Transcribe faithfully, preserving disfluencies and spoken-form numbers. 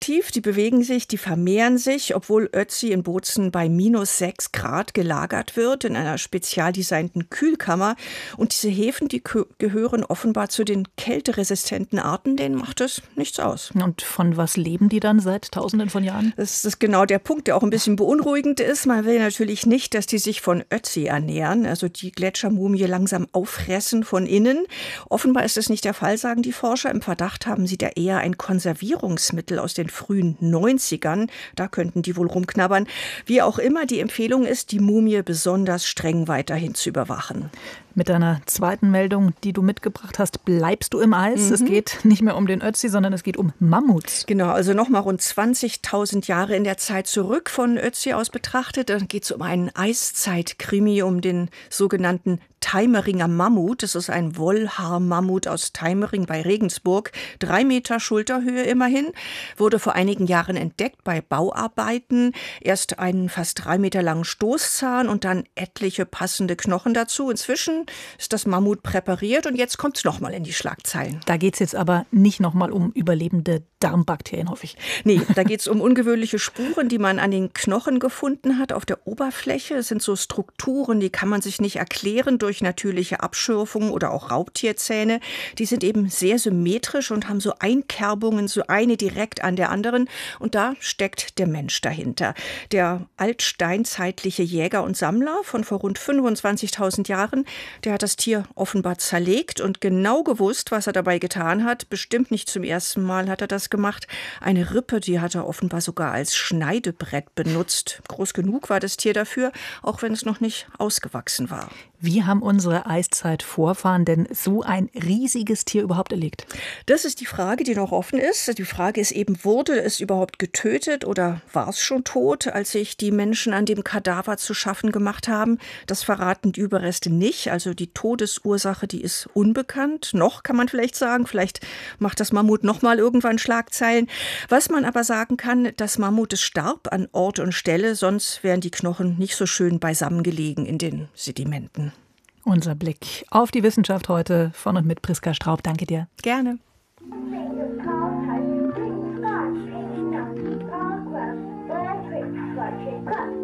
aktiv, die bewegen sich, die vermehren sich, obwohl Ötzi in Bozen bei minus sechs Grad gelagert wird in einer spezial designten Kühlkammer. Und diese Hefen, die gehören offenbar zu den kälteresistenten Arten, denen macht es nichts aus. Und von was leben die dann seit Tausenden von Jahren? Das ist genau der Punkt, der auch ein bisschen beunruhigend ist. Man will natürlich nicht, dass die sich von Ötzi ernähren, also die Gletschermumie langsam auffressen von innen. Offenbar ist das nicht der Fall, sagen die Forscher. Im Verdacht haben sie da eher ein Konservierungsmittel aus den frühen neunzigern. Da könnten die wohl rumknabbern. Wie auch immer, die Empfehlung ist, die Mumie besonders streng weiterhin zu überwachen. Mit deiner zweiten Meldung, die du mitgebracht hast, bleibst du im Eis. Mhm. Es geht nicht mehr um den Ötzi, sondern es geht um Mammuts. Genau, also nochmal rund zwanzigtausend Jahre in der Zeit zurück von Ötzi aus betrachtet. Dann geht es um einen Eiszeit-Krimi, um den sogenannten Teimeringer Mammut. Das ist ein Wollhaar-Mammut aus Teimering bei Regensburg. Drei Meter Schulterhöhe immerhin. Wurde vor einigen Jahren entdeckt bei Bauarbeiten. Erst einen fast drei Meter langen Stoßzahn und dann etliche passende Knochen dazu. Inzwischen ist das Mammut präpariert und jetzt kommt es nochmal in die Schlagzeilen. Da geht es jetzt aber nicht nochmal um überlebende Darmbakterien, hoffe ich. Nee, da geht es um ungewöhnliche Spuren, die man an den Knochen gefunden hat auf der Oberfläche. Es sind so Strukturen, die kann man sich nicht erklären durch durch natürliche Abschürfungen oder auch Raubtierzähne. Die sind eben sehr symmetrisch und haben so Einkerbungen, so eine direkt an der anderen. Und da steckt der Mensch dahinter. Der altsteinzeitliche Jäger und Sammler von vor rund fünfundzwanzigtausend Jahren, der hat das Tier offenbar zerlegt und genau gewusst, was er dabei getan hat. Bestimmt nicht zum ersten Mal hat er das gemacht. Eine Rippe, die hat er offenbar sogar als Schneidebrett benutzt. Groß genug war das Tier dafür, auch wenn es noch nicht ausgewachsen war. Wie haben unsere Eiszeit-Vorfahren denn so ein riesiges Tier überhaupt erlegt? Das ist die Frage, die noch offen ist. Die Frage ist eben, wurde es überhaupt getötet oder war es schon tot, als sich die Menschen an dem Kadaver zu schaffen gemacht haben? Das verraten die Überreste nicht. Also die Todesursache, die ist unbekannt. Noch kann man vielleicht sagen, vielleicht macht das Mammut noch mal irgendwann Schlagzeilen. Was man aber sagen kann, das Mammut es starb an Ort und Stelle, sonst wären die Knochen nicht so schön beisammen gelegen in den Sedimenten. Unser Blick auf die Wissenschaft heute von und mit Priska Straub. Danke dir. Gerne. Progress,